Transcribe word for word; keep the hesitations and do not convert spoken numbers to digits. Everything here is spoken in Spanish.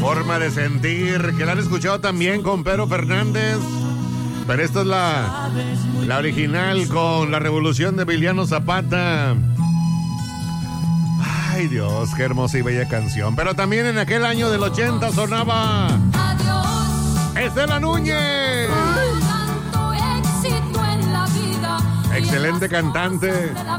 Forma de sentir, que la han escuchado también con Pedro Fernández. Pero esta es la, la original con la revolución de Emiliano Zapata. Ay, Dios, qué hermosa y bella canción. Pero también en aquel año del ochenta sonaba Estela Núñez. Excelente cantante.